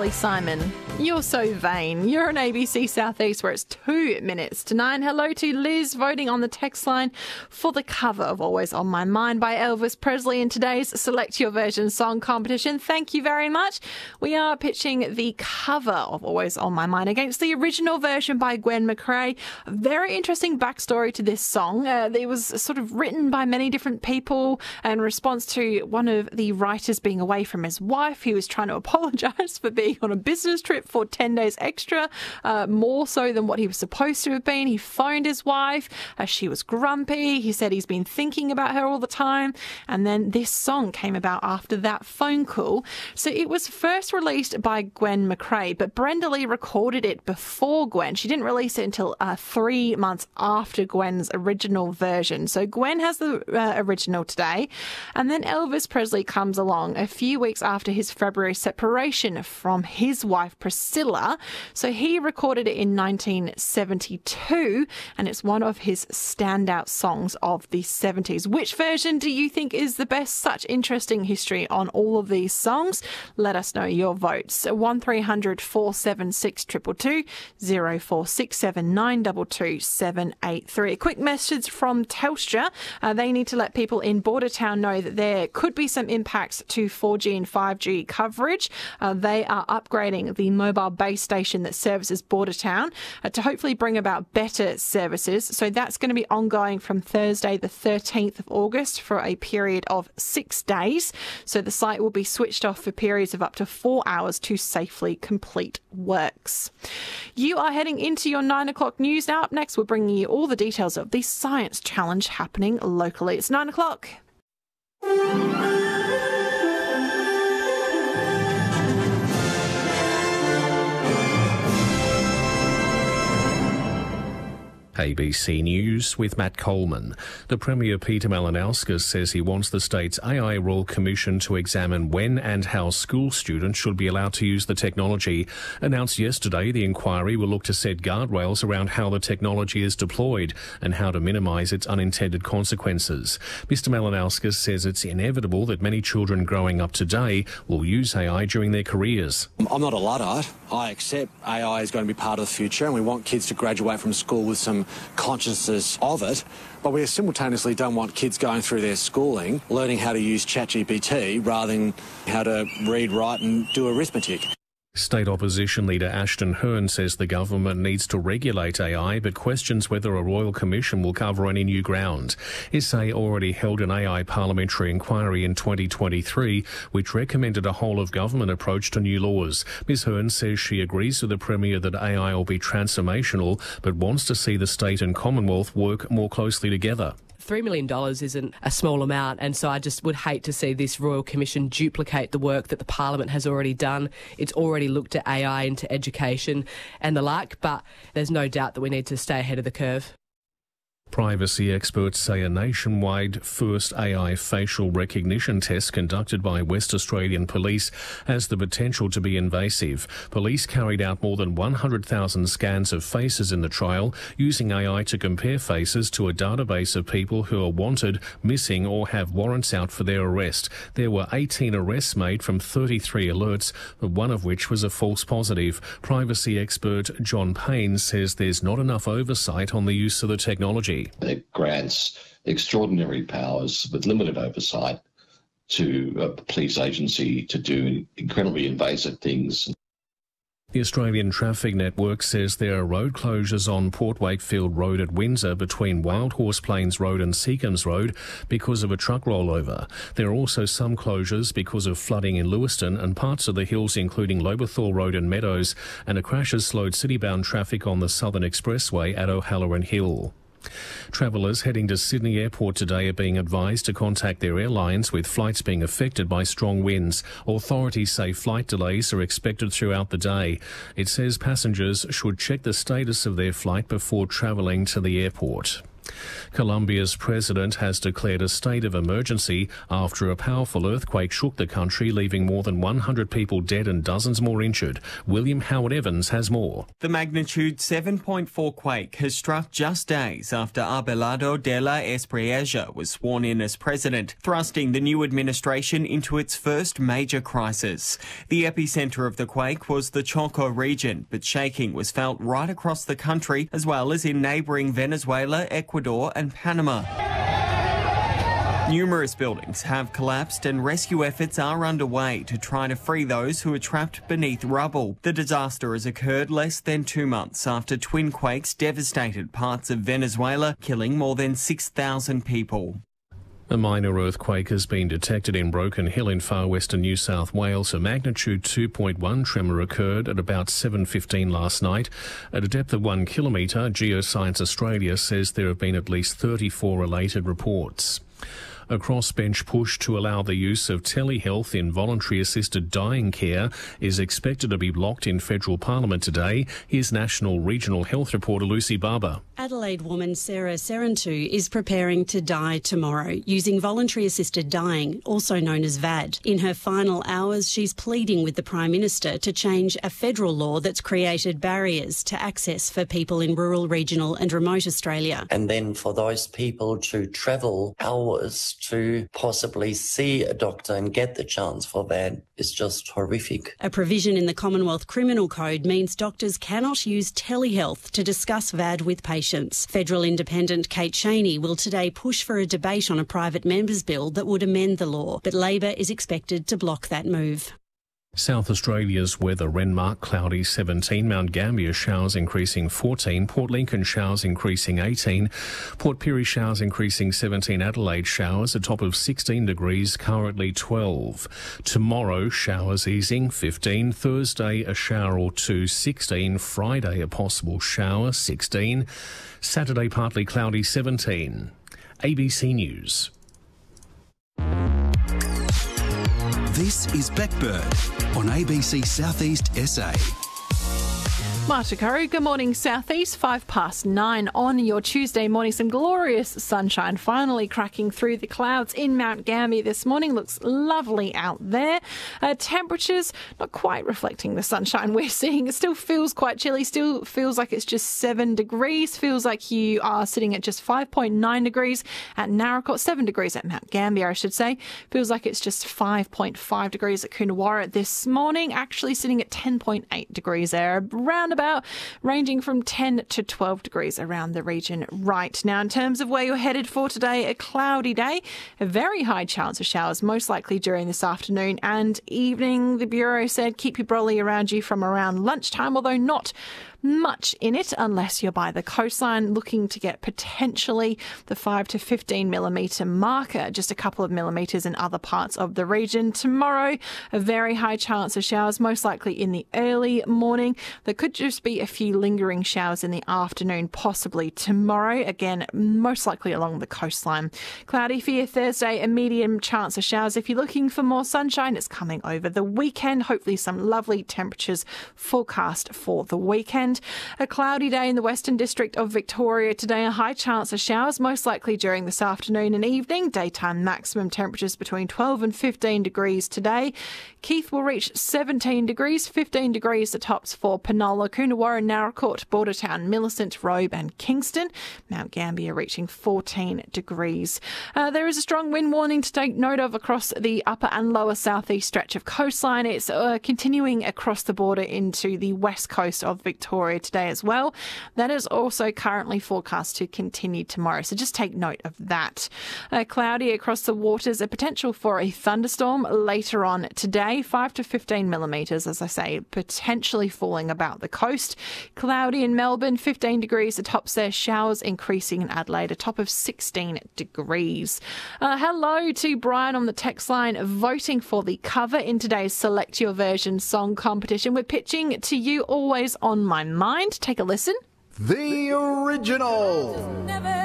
Carly Simon. You're so vain. You're on ABC Southeast where it's 2 minutes to 9. Hello to Liz voting on the text line for the cover of Always on My Mind by Elvis Presley in today's Select Your Version song competition. Thank you very much. We are pitching the cover of Always on My Mind against the original version by Gwen McRae. A very interesting backstory to this song. It was sort of written by many different people in response to one of the writers being away from his wife. He was trying to apologise for being on a business trip for 10 days extra, more so than what he was supposed to have been. He phoned his wife. She was grumpy. He said he's been thinking about her all the time. And then this song came about after that phone call. So it was first released by Gwen McRae, but Brenda Lee recorded it before Gwen. She didn't release it until 3 months after Gwen's original version. So Gwen has the original today. And then Elvis Presley comes along a few weeks after his February separation from his wife, Priscilla. So he recorded it in 1972, and it's one of his standout songs of the 70s. Which version do you think is the best? Such interesting history on all of these songs. Let us know your votes. 1300 476 222 0467 922 783. A quick message from Telstra. They need to let people in Bordertown know that there could be some impacts to 4G and 5G coverage. They are upgrading the mobile base station that services Bordertown to hopefully bring about better services. So that's going to be ongoing from Thursday the 13th of August for a period of 6 days. So the site will be switched off for periods of up to 4 hours to safely complete works. You are heading into your 9 o'clock news now. Up next, we're bringing you all the details of the Science Challenge happening locally. It's 9 o'clock. ABC News with Matt Coleman. The Premier Peter Malinauskas says he wants the state's AI Royal Commission to examine when and how school students should be allowed to use the technology. Announced yesterday, the inquiry will look to set guardrails around how the technology is deployed and how to minimise its unintended consequences. Mr Malinauskas says it's inevitable that many children growing up today will use AI during their careers. I'm not a Luddite. I accept AI is going to be part of the future, and we want kids to graduate from school with some consciousness of it, but we simultaneously don't want kids going through their schooling learning how to use ChatGPT rather than how to read, write and do arithmetic. State Opposition Leader Ashton Hearn says the government needs to regulate AI but questions whether a Royal Commission will cover any new ground. SA already held an AI parliamentary inquiry in 2023 which recommended a whole-of-government approach to new laws. Ms Hearn says she agrees with the Premier that AI will be transformational but wants to see the state and Commonwealth work more closely together. $3 million isn't a small amount, and so I just would hate to see this Royal Commission duplicate the work that the Parliament has already done. It's already looked at AI into education and the like, but there's no doubt that we need to stay ahead of the curve. Privacy experts say a nationwide first AI facial recognition test conducted by West Australian Police has the potential to be invasive. Police carried out more than 100,000 scans of faces in the trial, using AI to compare faces to a database of people who are wanted, missing or have warrants out for their arrest. There were 18 arrests made from 33 alerts, but one of which was a false positive. Privacy expert John Payne says there's not enough oversight on the use of the technology. It grants extraordinary powers with limited oversight to a police agency to do incredibly invasive things. The Australian Traffic Network says there are road closures on Port Wakefield Road at Windsor between Wild Horse Plains Road and Seacombe Road because of a truck rollover. There are also some closures because of flooding in Lewiston and parts of the hills including Lobethal Road and Meadows, and a crash has slowed city-bound traffic on the Southern Expressway at O'Halloran Hill. Travellers heading to Sydney Airport today are being advised to contact their airlines with flights being affected by strong winds. Authorities say flight delays are expected throughout the day. It says passengers should check the status of their flight before travelling to the airport. Colombia's president has declared a state of emergency after a powerful earthquake shook the country, leaving more than 100 people dead and dozens more injured. William Howard Evans has more. The magnitude 7.4 quake has struck just days after Abelardo de la Espriella was sworn in as president, thrusting the new administration into its first major crisis. The epicentre of the quake was the Choco region, but shaking was felt right across the country, as well as in neighbouring Venezuela, Ecuador and Panama. Numerous buildings have collapsed and rescue efforts are underway to try to free those who are trapped beneath rubble. The disaster has occurred less than 2 months after twin quakes devastated parts of Venezuela, killing more than 6,000 people. A minor earthquake has been detected in Broken Hill in far western New South Wales. A magnitude 2.1 tremor occurred at about 7:15 last night. At a depth of 1 kilometre, Geoscience Australia says there have been at least 34 related reports. A crossbench push to allow the use of telehealth in voluntary assisted dying care is expected to be blocked in federal parliament today. Here's National Regional Health reporter Lucy Barber. Adelaide woman Sarah Serentu is preparing to die tomorrow using voluntary assisted dying, also known as VAD. In her final hours, she's pleading with the Prime Minister to change a federal law that's created barriers to access for people in rural, regional and remote Australia. And then for those people to travel hours to possibly see a doctor and get the chance for that is just horrific. A provision in the Commonwealth Criminal Code means doctors cannot use telehealth to discuss VAD with patients. Federal Independent Kate Chaney will today push for a debate on a private member's bill that would amend the law, but Labor is expected to block that move. South Australia's weather: Renmark cloudy 17, Mount Gambier showers increasing 14, Port Lincoln showers increasing 18, Port Pirie showers increasing 17, Adelaide showers a top of 16 degrees, currently 12. Tomorrow showers easing 15, Thursday a shower or two 16, Friday a possible shower 16, Saturday partly cloudy 17. ABC News. This is Blackbird on ABC Southeast SA. Marta Curry, good morning Southeast, 9:05 on your Tuesday morning. Some glorious sunshine finally cracking through the clouds in Mount Gambier this morning. Looks lovely out there. Temperatures not quite reflecting the sunshine we're seeing. It still feels quite chilly, still feels like it's just 7 degrees. Feels like you are sitting at just 5.9 degrees at Naracoorte, 7 degrees at Mount Gambier, I should say. Feels like it's just 5.5 degrees at Coonawarra this morning. Actually sitting at 10.8 degrees there, around about, ranging from 10 to 12 degrees around the region right now. In terms of where you're headed for today, a cloudy day, a very high chance of showers, most likely during this afternoon and evening. The Bureau said keep your brolly around you from around lunchtime, although not much in it unless you're by the coastline, looking to get potentially the 5 to 15 millimetre marker, just a couple of millimetres in other parts of the region. Tomorrow, a very high chance of showers, most likely in the early morning. There could just be a few lingering showers in the afternoon, possibly tomorrow. Again, most likely along the coastline. Cloudy for your Thursday, a medium chance of showers. If you're looking for more sunshine, it's coming over the weekend. Hopefully some lovely temperatures forecast for the weekend. A cloudy day in the Western District of Victoria today. A high chance of showers, most likely during this afternoon and evening. Daytime maximum temperatures between 12 and 15 degrees today. Keith will reach 17 degrees, 15 degrees the tops for Penola, Coonawarra, Naracoorte, Bordertown, Millicent, Robe and Kingston. Mount Gambier reaching 14 degrees. There is a strong wind warning to take note of across the upper and lower southeast stretch of coastline. It's continuing across the border into the west coast of Victoria today as well. That is also currently forecast to continue tomorrow, so just take note of that. Cloudy across the waters, a potential for a thunderstorm later on today, 5 to 15 millimetres, as I say, potentially falling about the coast. Cloudy in Melbourne, 15 degrees, the tops there, showers increasing in Adelaide, a top of 16 degrees. Hello to Brian on the text line, voting for the cover in today's Select Your Version song competition. We're pitching to you Always on My Mind. Take a listen. The original.